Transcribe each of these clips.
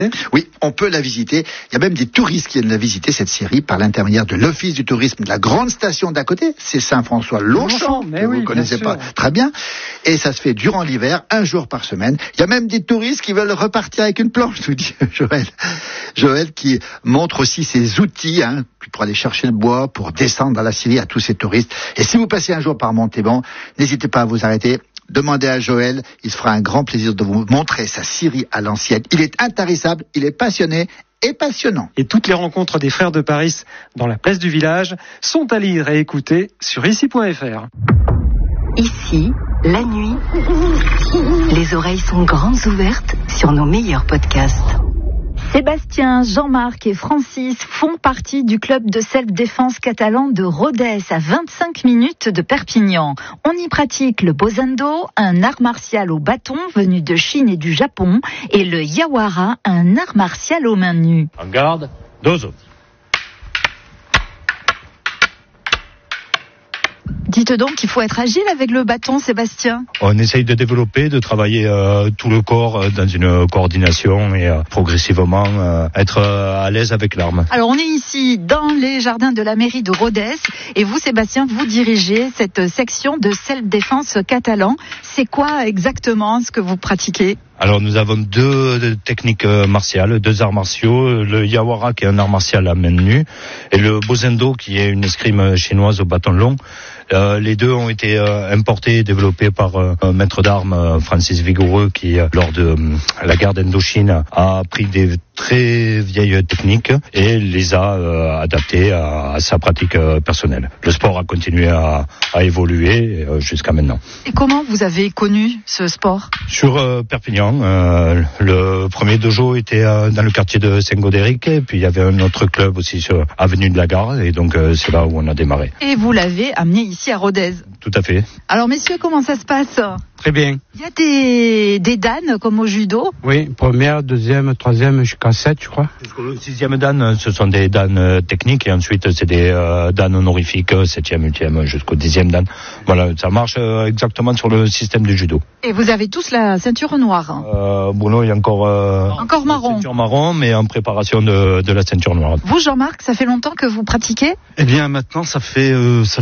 Oui, on peut la visiter. Il y a même des touristes qui viennent la visiter, cette série, par l'intermédiaire de l'Office du tourisme de la grande station d'à côté. C'est Saint-François-Longchamp, que vous ne connaissez pas très bien. Et ça se fait durant l'hiver, 1 jour par semaine. Il y a même des touristes qui veulent repartir avec une planche, nous dit Joël. Joël qui montre aussi ses outils pour aller chercher le bois, pour descendre dans la Syrie à tous ces touristes. Et si vous passez un jour par Montauban, n'hésitez pas à vous arrêter. Demandez à Joël, il se fera un grand plaisir de vous montrer sa Syrie à l'ancienne. Il est intarissable, il est passionné et passionnant. Et toutes les rencontres des Frères de Paris dans la place du village sont à lire et écouter sur ici.fr. Ici, la nuit, les oreilles sont grandes ouvertes sur nos meilleurs podcasts. Sébastien, Jean-Marc et Francis font partie du club de self-défense catalan de Rodez, à 25 minutes de Perpignan. On y pratique le Bozendo, un art martial au bâton venu de Chine et du Japon, et le Yawara, un art martial aux mains nues. En garde, dozo. Dites donc qu'il faut être agile avec le bâton, Sébastien. On essaye de développer, de travailler tout le corps dans une coordination et progressivement être à l'aise avec l'arme. Alors on est ici dans les jardins de la mairie de Rodez et vous, Sébastien, vous dirigez cette section de self-défense catalan. C'est quoi exactement ce que vous pratiquez ? Alors nous avons 2 techniques martiales, 2 arts martiaux, le Yawara qui est un art martial à main nue et le Bozendo qui est une escrime chinoise au bâton long. Les 2 ont été importés et développés par un maître d'armes, Francis Vigoureux, qui lors de la guerre d'Indochine a appris des très vieilles techniques et les a adaptées à sa pratique personnelle. Le sport a continué à évoluer jusqu'à maintenant. Et comment vous avez connu ce sport ? Sur Perpignan, le premier dojo était dans le quartier de Saint-Godéric et puis il y avait un autre club aussi sur avenue de la Gare et donc c'est là où on a démarré. Et vous l'avez amené ici à Rodez. Tout à fait. Alors messieurs, comment ça se passe ? Très bien. Il y a des danes comme au judo ? Oui, première, deuxième, troisième, jusqu'à 7, je crois. Jusqu'au 6e dan, ce sont des dan techniques et ensuite c'est des dan honorifiques, 7e, 8e, jusqu'au 10e dan. Voilà, ça marche exactement sur le système du judo. Et vous avez tous la ceinture noire ? Bruno, il y a encore marron. Ceinture marron, mais en préparation de la ceinture noire. Vous, Jean-Marc, ça fait longtemps que vous pratiquez ? Eh bien, maintenant, ça fait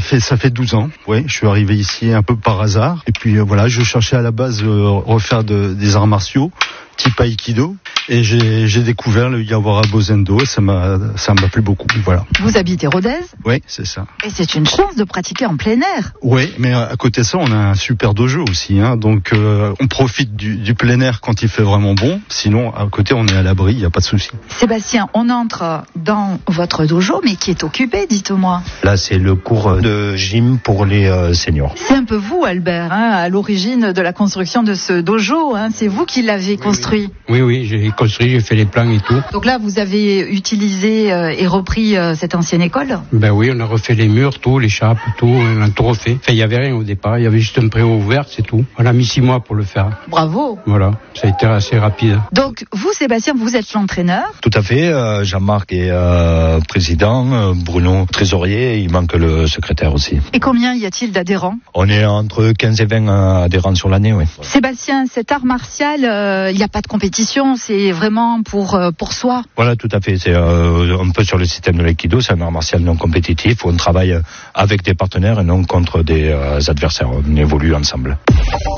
12 ans. Oui, je suis arrivé ici un peu par hasard. Et puis voilà, je cherchais à la base refaire des arts martiaux, type Aikido. Et j'ai découvert le Yawara Bozendo et ça m'a plu beaucoup. Voilà. Vous habitez Rodez ? Oui, c'est ça. Et c'est une chance de pratiquer en plein air. Oui, mais à côté de ça, on a un super dojo aussi. Donc on profite du plein air quand il fait vraiment bon. Sinon, à côté, on est à l'abri, il n'y a pas de souci. Sébastien, on entre dans votre dojo, mais qui est occupé, dites-moi. Là, c'est le cours de gym pour les seniors. C'est un peu vous, Albert, à l'origine de la construction de ce dojo. C'est vous qui l'avez construit. Oui, j'ai construit, j'ai fait les plans et tout. Donc là, vous avez utilisé et repris cette ancienne école ? Ben oui, on a refait les murs, tout, les chapes, tout, on a tout refait. Enfin, il n'y avait rien au départ, il y avait juste un préau ouvert, c'est tout. On a mis 6 mois pour le faire. Bravo. Voilà, ça a été assez rapide. Donc, vous, Sébastien, vous êtes l'entraîneur ? Tout à fait, Jean-Marc est président, Bruno trésorier, il manque le secrétaire aussi. Et combien y a-t-il d'adhérents ? On est entre 15 et 20 adhérents sur l'année, oui. Sébastien, cet art martial, il n'y a pas de compétition, c'est vraiment pour soi. Voilà, tout à fait. C'est un peu sur le système de l'aïkido, c'est un art martial non compétitif où on travaille avec des partenaires et non contre des adversaires. On évolue ensemble.